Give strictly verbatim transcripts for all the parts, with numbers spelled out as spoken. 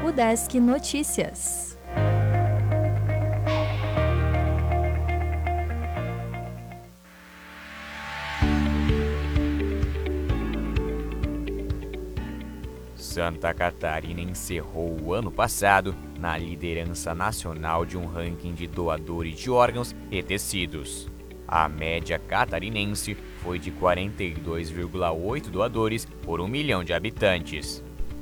Udesc Notícias. Santa Catarina encerrou o ano passado na liderança nacional de um ranking de doadores de órgãos e tecidos. A média catarinense foi de quarenta e dois vírgula oito doadores por um milhão de habitantes.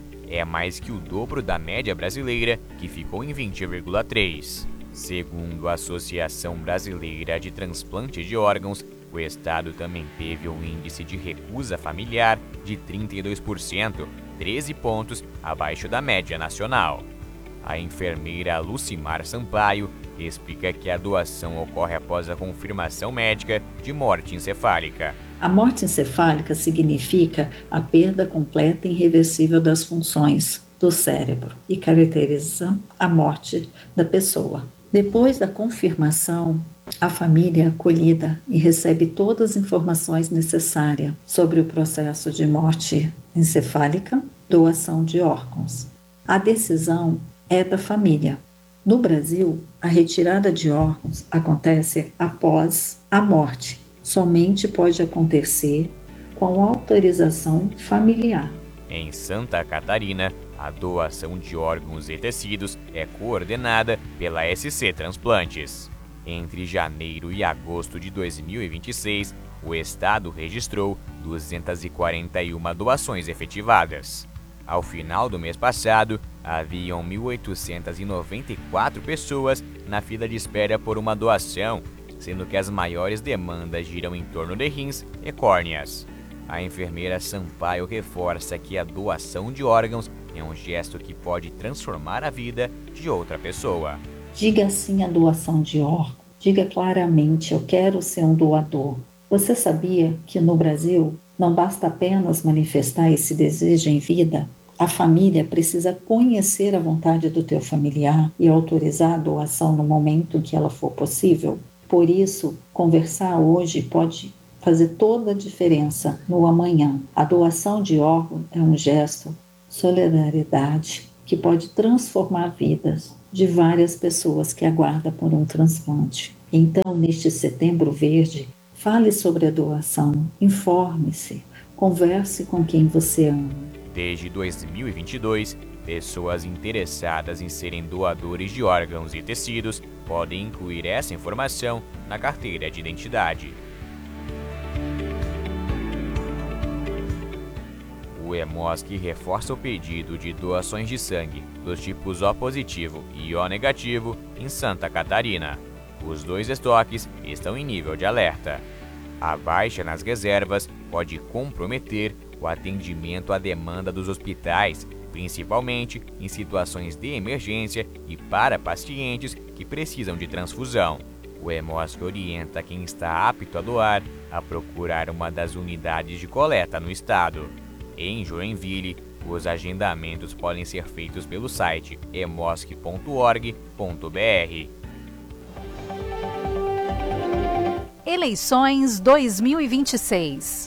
É mais que o dobro da média brasileira, que ficou em vinte vírgula três. Segundo a Associação Brasileira de Transplante de Órgãos, o estado também teve um índice de recusa familiar de trinta e dois por cento, treze pontos abaixo da média nacional. A enfermeira Lucimar Sampaio explica que a doação ocorre após a confirmação médica de morte encefálica. A morte encefálica significa a perda completa e irreversível das funções do cérebro e caracteriza a morte da pessoa. Depois da confirmação, a família é acolhida e recebe todas as informações necessárias sobre o processo de morte encefálica, doação de órgãos. A decisão é da família. No Brasil, a retirada de órgãos acontece após a morte. Somente pode acontecer com autorização familiar. Em Santa Catarina, a doação de órgãos e tecidos é coordenada pela S C Transplantes. Entre janeiro e agosto de dois mil e vinte e seis, o estado registrou duzentas e quarenta e uma doações efetivadas. Ao final do mês passado, haviam mil oitocentas e noventa e quatro pessoas na fila de espera por uma doação, sendo que as maiores demandas giram em torno de rins e córneas. A enfermeira Sampaio reforça que a doação de órgãos é um gesto que pode transformar a vida de outra pessoa. Diga sim à doação de órgãos. Diga claramente: eu quero ser um doador. Você sabia que no Brasil não basta apenas manifestar esse desejo em vida? A família precisa conhecer a vontade do teu familiar e autorizar a doação no momento que ela for possível. Por isso, conversar hoje pode fazer toda a diferença no amanhã. A doação de órgão é um gesto de solidariedade que pode transformar vidas de várias pessoas que aguardam por um transplante. Então, neste Setembro Verde, fale sobre a doação, informe-se, converse com quem você ama. Desde dois mil e vinte e dois, pessoas interessadas em serem doadores de órgãos e tecidos podem incluir essa informação na carteira de identidade. O Hemosk reforça o pedido de doações de sangue dos tipos O positivo e O negativo em Santa Catarina. Os dois estoques estão em nível de alerta. A baixa nas reservas pode comprometer o atendimento à demanda dos hospitais, principalmente em situações de emergência e para pacientes que precisam de transfusão. O Hemosk orienta quem está apto a doar a procurar uma das unidades de coleta no estado. Em Joinville, os agendamentos podem ser feitos pelo site hemosk ponto org ponto br. Eleições dois mil e vinte e seis.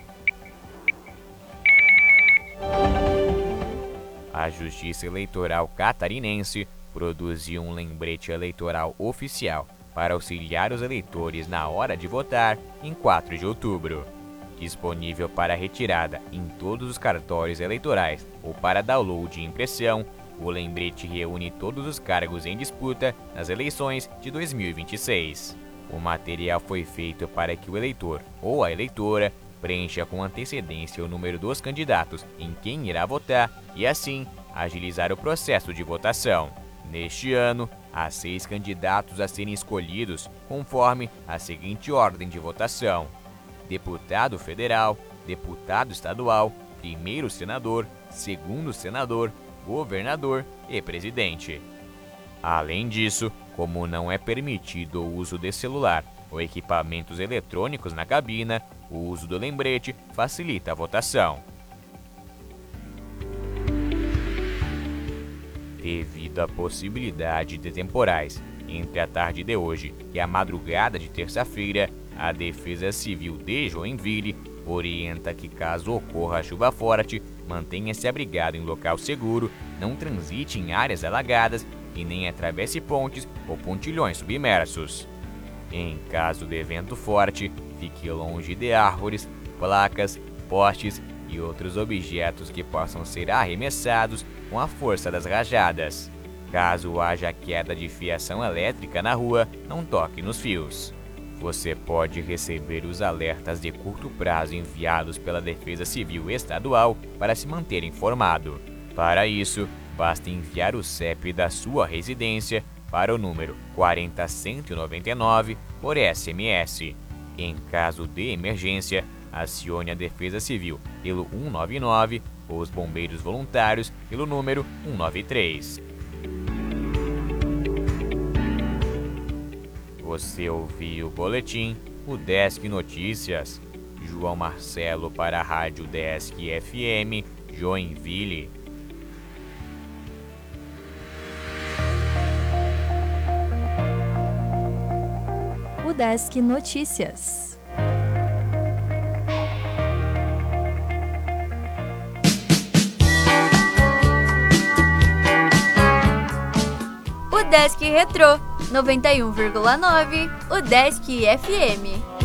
A Justiça Eleitoral Catarinense produziu um lembrete eleitoral oficial para auxiliar os eleitores na hora de votar em quatro de outubro. Disponível para retirada em todos os cartórios eleitorais ou para download e impressão, o lembrete reúne todos os cargos em disputa nas eleições de dois mil e vinte e seis. O material foi feito para que o eleitor ou a eleitora preencha com antecedência o número dos candidatos em quem irá votar e, assim, agilizar o processo de votação. Neste ano, há seis candidatos a serem escolhidos conforme a seguinte ordem de votação: deputado federal, deputado estadual, primeiro senador, segundo senador, governador e presidente. Além disso, como não é permitido o uso de celular ou equipamentos eletrônicos na cabina, o uso do lembrete facilita a votação. Devido à possibilidade de temporais entre a tarde de hoje e a madrugada de terça-feira, a Defesa Civil de Joinville orienta que, caso ocorra chuva forte, mantenha-se abrigado em local seguro, não transite em áreas alagadas e nem atravesse pontes ou pontilhões submersos. Em caso de vento forte, fique longe de árvores, placas, postes e outros objetos que possam ser arremessados com a força das rajadas. Caso haja queda de fiação elétrica na rua, não toque nos fios. Você pode receber os alertas de curto prazo enviados pela Defesa Civil Estadual para se manter informado. Para isso, basta enviar o C E P da sua residência para o número quatro zero um nove nove por S M S. Em caso de emergência, acione a Defesa Civil pelo um nove nove ou os bombeiros voluntários pelo número um nove três. Você ouviu o boletim, o Desk Notícias. João Marcelo para a Rádio Desk F M, Joinville. O Desk Notícias. O Desk Retrô noventa e um vírgula nove, o Desk F M.